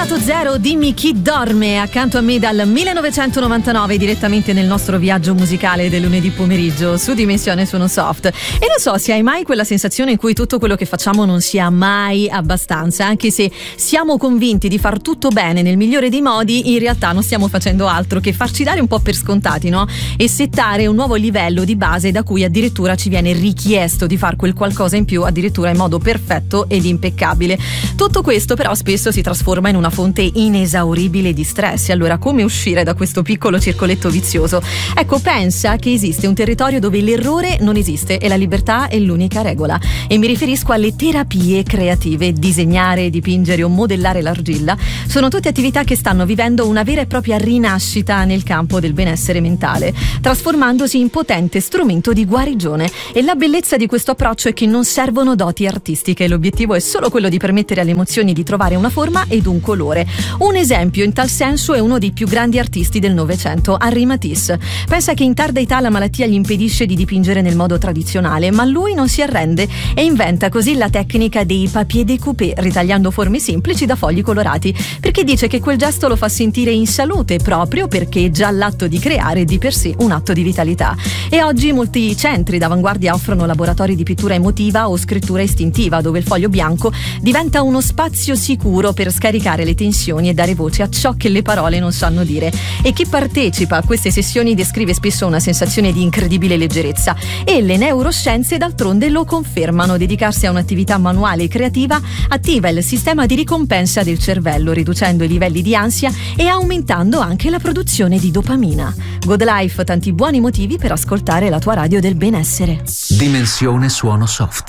Stato Zero, dimmi chi dorme, accanto a me dal 1999 direttamente nel nostro viaggio musicale del lunedì pomeriggio su Dimensione Suono Soft. E non so se hai mai quella sensazione in cui tutto quello che facciamo non sia mai abbastanza, anche se siamo convinti di far tutto bene nel migliore dei modi, in realtà non stiamo facendo altro che farci dare un po' per scontati, no? E settare un nuovo livello di base da cui addirittura ci viene richiesto di far quel qualcosa in più, addirittura in modo perfetto ed impeccabile. Tutto questo però spesso si trasforma in una fonte inesauribile di stress. E allora come uscire da questo piccolo circoletto vizioso? Ecco, pensa che esiste un territorio dove l'errore non esiste e la libertà è l'unica regola, e mi riferisco alle terapie creative. Disegnare, dipingere o modellare l'argilla sono tutte attività che stanno vivendo una vera e propria rinascita nel campo del benessere mentale, trasformandosi in potente strumento di guarigione. E la bellezza di questo approccio è che non servono doti artistiche, l'obiettivo è solo quello di permettere alle emozioni di trovare una forma ed un colore. Un esempio in tal senso è uno dei più grandi artisti del Novecento, Henri Matisse. Pensa che in tarda età la malattia gli impedisce di dipingere nel modo tradizionale, ma lui non si arrende e inventa così la tecnica dei papier découpé, ritagliando forme semplici da fogli colorati, perché dice che quel gesto lo fa sentire in salute, proprio perché già l'atto di creare è di per sé un atto di vitalità. E oggi molti centri d'avanguardia offrono laboratori di pittura emotiva o scrittura istintiva, dove il foglio bianco diventa uno spazio sicuro per scaricare le tensioni e dare voce a ciò che le parole non sanno dire. E chi partecipa a queste sessioni descrive spesso una sensazione di incredibile leggerezza, e le neuroscienze d'altronde lo confermano. Dedicarsi a un'attività manuale e creativa attiva il sistema di ricompensa del cervello, riducendo i livelli di ansia e aumentando anche la produzione di dopamina. Good Life, tanti buoni motivi per ascoltare la tua radio del benessere. Dimensione Suono Soft.